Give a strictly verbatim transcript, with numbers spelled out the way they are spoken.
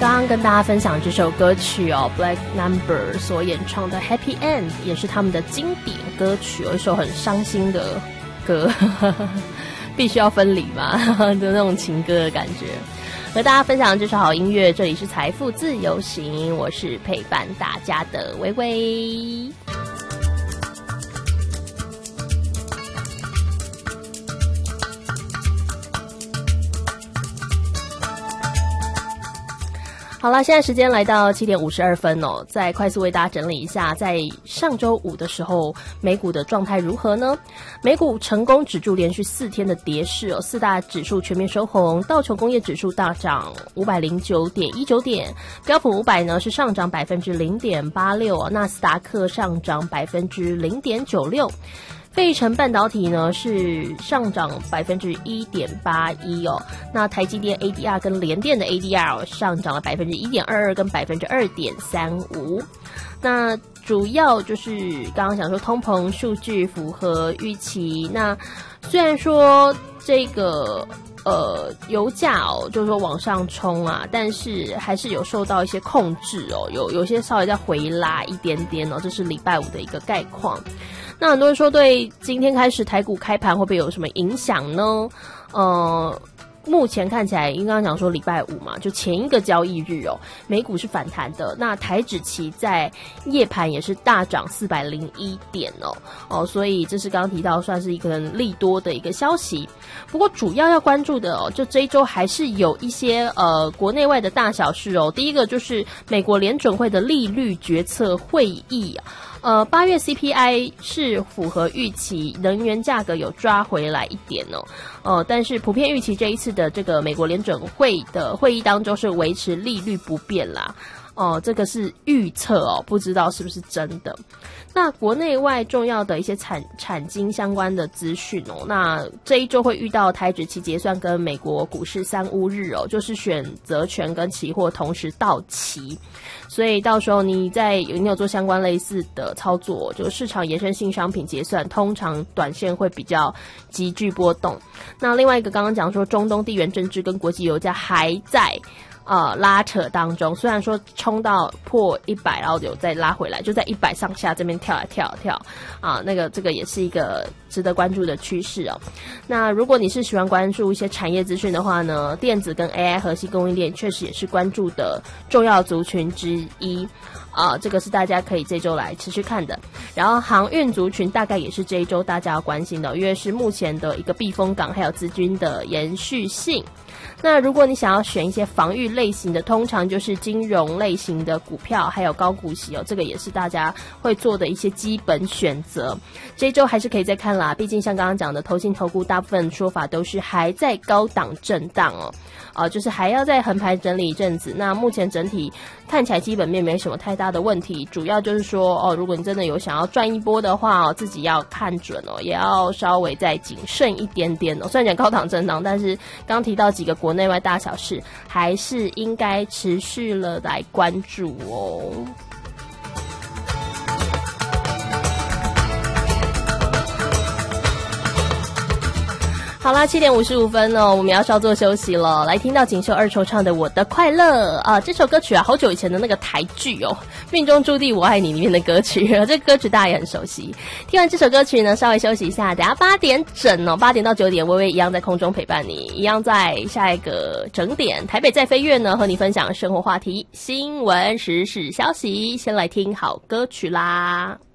刚刚跟大家分享这首歌曲哦 Black Number 所演唱的 Happy End 也是他们的经典歌曲，有一首很伤心的歌必须要分离嘛的那种情歌的感觉。和大家分享这首好音乐，这里是财富自由行，我是陪伴大家的微微。好了，现在时间来到七点五十二分哦，再快速为大家整理一下，在上周五的时候，美股的状态如何呢？美股成功止住连续四天的跌势哦，四大指数全面收红，道琼工业指数大涨五百零九点一九点，标普五百呢是上涨百分之零点八六，纳斯达克上涨百分之零点九六。费城半导体呢是上涨百分之一点八一哦，那台积电 A D R 跟联电的 A D R 上涨了百分之一点二二跟百分之二点三五。那主要就是刚刚讲说通膨数据符合预期，那虽然说这个呃油价哦就是说往上冲啊，但是还是有受到一些控制哦，有有些稍微再回拉一点点哦，这是礼拜五的一个概况。那很多人说对今天开始台股开盘会不会有什么影响呢？呃，目前看起来，因为刚刚讲说礼拜五嘛，就前一个交易日哦，美股是反弹的。那台指期在夜盘也是大涨四百零一点哦哦，所以这是刚刚提到算是一个利多的一个消息。不过主要要关注的哦，就这一周还是有一些呃国内外的大小事哦。第一个就是美国联准会的利率决策会议啊。呃，八月 C P I 是符合预期，能源价格有抓回来一点哦。呃，但是普遍预期这一次的这个美国联准会的会议当中是维持利率不变啦。哦、呃，这个是预测哦，不知道是不是真的。那国内外重要的一些产产经相关的资讯哦，那这一周会遇到台指期结算跟美国股市三乌日哦，就是选择权跟期货同时到期，所以到时候你在你有做相关类似的操作，就市场衍生性商品结算，通常短线会比较急剧波动。那另外一个刚刚讲说中东地缘政治跟国际油价还在呃，拉扯当中，虽然说冲到破一百，然后有再拉回来，就在一百上下这边跳来跳跳啊，那个这个也是一个值得关注的趋势哦。那如果你是喜欢关注一些产业资讯的话呢，电子跟 A I 核心供应链确实也是关注的重要族群之一啊，这个是大家可以这周来持续看的。然后航运族群大概也是这一周大家要关心的，因为是目前的一个避风港，还有资金的延续性。那如果你想要选一些防御类型的，通常就是金融类型的股票，还有高股息哦，这个也是大家会做的一些基本选择。这一周还是可以再看啦，毕竟像刚刚讲的投信投顾大部分说法都是还在高档震荡哦，呃，就是还要再横盘整理一阵子。那目前整体看起来基本面没什么太大的问题，主要就是说哦，如果你真的有想要赚一波的话哦，自己要看准哦，也要稍微再谨慎一点点哦。虽然讲高档震荡，但是刚提到几个国内外大小事，还是应该持续了来关注哦。好啦，七点五十五分哦，我们要稍作休息了。来听到锦绣二重唱的《我的快乐》啊，这首歌曲啊，好久以前的那个台剧哦，《命中注定我爱你》里面的歌曲，这个歌曲大家也很熟悉。听完这首歌曲呢，稍微休息一下，等下八点整哦，八点到九点，微微一样在空中陪伴你，一样在下一个整点，台北在飞跃呢，和你分享生活话题、新闻、时事消息。先来听好歌曲啦。